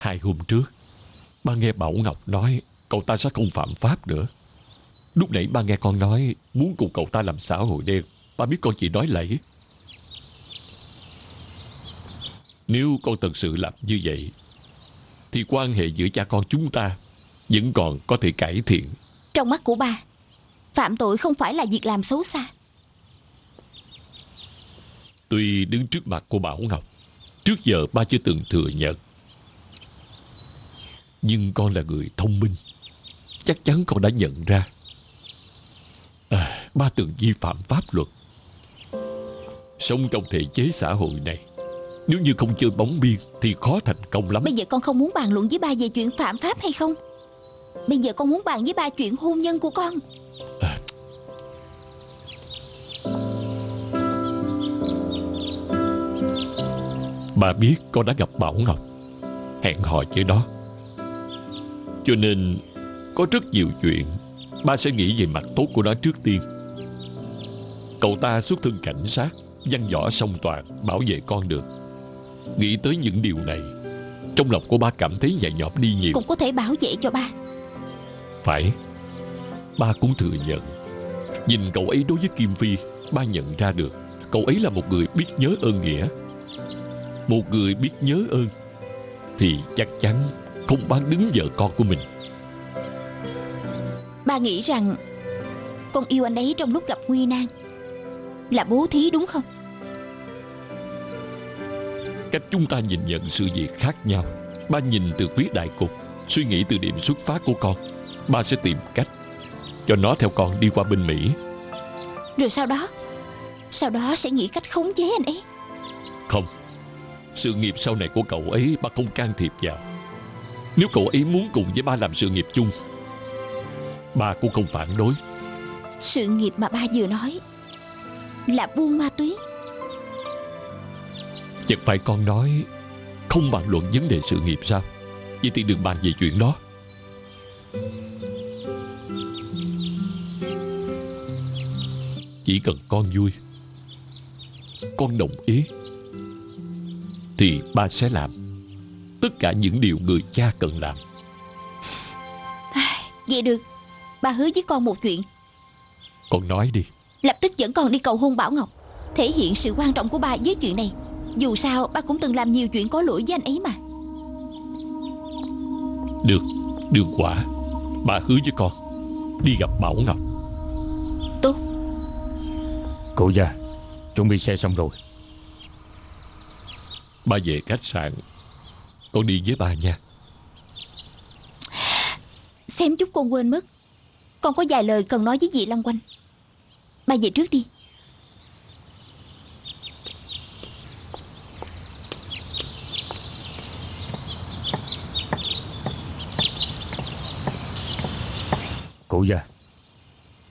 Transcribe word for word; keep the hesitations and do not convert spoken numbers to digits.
Hai hôm trước, ba nghe Bảo Ngọc nói cậu ta sẽ không phạm pháp nữa. Lúc nãy ba nghe con nói muốn cùng cậu ta làm xã hội đen. Ba biết con chỉ nói lẫy. Nếu con thật sự làm như vậy thì quan hệ giữa cha con chúng ta vẫn còn có thể cải thiện. Trong mắt của ba, phạm tội không phải là việc làm xấu xa. Tuy đứng trước mặt của Bảo Ngọc, trước giờ ba chưa từng thừa nhận, nhưng con là người thông minh, chắc chắn con đã nhận ra à, ba từng vi phạm pháp luật. Sống trong thể chế xã hội này, nếu như không chơi bóng biên thì khó thành công lắm. Bây giờ con không muốn bàn luận với ba về chuyện phạm pháp hay không. Bây giờ con muốn bàn với ba chuyện hôn nhân của con. à. Ba biết con đã gặp Bảo Ngọc, hẹn hò với nó, cho nên có rất nhiều chuyện ba sẽ nghĩ về mặt tốt của nó trước tiên. Cậu ta xuất thân cảnh sát, văn võ song toàn, bảo vệ con được. Nghĩ tới những điều này, trong lòng của ba cảm thấy nhẹ nhõm đi nhiều. Cũng có thể bảo vệ cho ba. Phải, ba cũng thừa nhận. Nhìn cậu ấy đối với Kim Phi, ba nhận ra được cậu ấy là một người biết nhớ ơn nghĩa. Một người biết nhớ ơn thì chắc chắn không bán đứng vợ con của mình. Ba nghĩ rằng con yêu anh ấy trong lúc gặp nguy nan là bố thí đúng không? Cách chúng ta nhìn nhận sự việc khác nhau. Ba nhìn từ phía đại cục, suy nghĩ từ điểm xuất phát của con. Ba sẽ tìm cách cho nó theo con đi qua bên Mỹ. Rồi sau đó Sau đó sẽ nghĩ cách khống chế anh ấy. Không, sự nghiệp sau này của cậu ấy ba không can thiệp vào. Nếu cậu ấy muốn cùng với ba làm sự nghiệp chung, ba cũng không phản đối. Sự nghiệp mà ba vừa nói là buôn ma túy. Chẳng phải con nói không bàn luận vấn đề sự nghiệp sao? Vậy thì đừng bàn về chuyện đó. Chỉ cần con vui, con đồng ý, thì ba sẽ làm tất cả những điều người cha cần làm. Vậy được, ba hứa với con một chuyện. Con nói đi. Lập tức dẫn con đi cầu hôn Bảo Ngọc, thể hiện sự quan trọng của ba với chuyện này. Dù sao ba cũng từng làm nhiều chuyện có lỗi với anh ấy mà. Được, Đường Quả, ba hứa với con đi gặp Bảo Ngọc. Tốt. Cụ già, chuẩn bị xe xong rồi. Ba về khách sạn, con đi với ba nha. Xem chút con quên mất, con có vài lời cần nói với dì Long Quanh. Ba về trước đi. Cụ già,